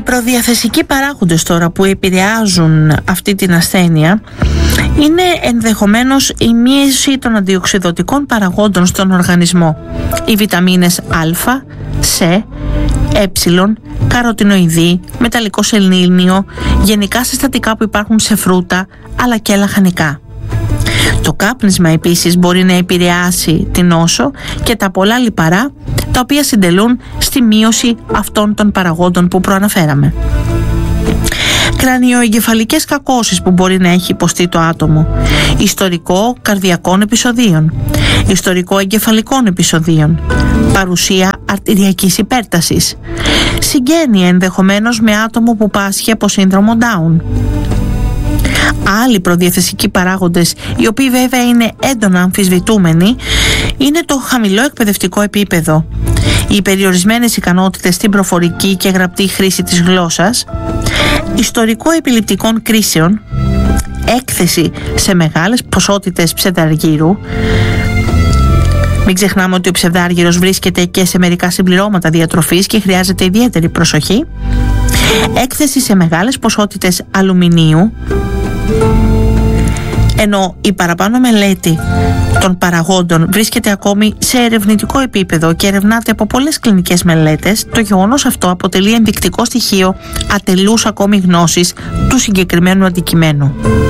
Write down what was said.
προδιαθεσικοί παράγοντες τώρα που επηρεάζουν αυτή την ασθένεια είναι ενδεχομένως η μείωση των αντιοξειδωτικών παραγόντων στον οργανισμό. Οι βιταμίνες Α, Σ, Ε, καροτινοειδή, μεταλλικό σελήνιο, γενικά συστατικά που υπάρχουν σε φρούτα αλλά και λαχανικά. Το κάπνισμα επίσης μπορεί να επηρεάσει την νόσο και τα πολλά λιπαρά τα οποία συντελούν στη μείωση αυτών των παραγόντων που προαναφέραμε. Κρανιοεγκεφαλικές κακώσεις που μπορεί να έχει υποστεί το άτομο, ιστορικό καρδιακών επεισοδίων, ιστορικό εγκεφαλικών επεισοδίων, παρουσία αρτηριακής υπέρτασης, συγγένεια ενδεχομένως με άτομο που πάσχει από σύνδρομο Down. Άλλοι προδιαθεσικοί παράγοντες, οι οποίοι βέβαια είναι έντονα αμφισβητούμενοι, είναι το χαμηλό εκπαιδευτικό επίπεδο, οι περιορισμένες ικανότητες στην προφορική και γραπτή χρήση της γλώσσας, ιστορικό επιληπτικών κρίσεων, έκθεση σε μεγάλες ποσότητες ψευδαργύρου. Μην ξεχνάμε ότι ο ψευδάργυρος βρίσκεται και σε μερικά συμπληρώματα διατροφής και χρειάζεται ιδιαίτερη προσοχή, έκθεση σε μεγάλες ποσότητες αλουμινίου, ενώ η παραπάνω μελέτη των παραγόντων βρίσκεται ακόμη σε ερευνητικό επίπεδο και ερευνάται από πολλές κλινικές μελέτες, το γεγονός αυτό αποτελεί ενδεικτικό στοιχείο ατελούς ακόμη γνώσης του συγκεκριμένου αντικειμένου.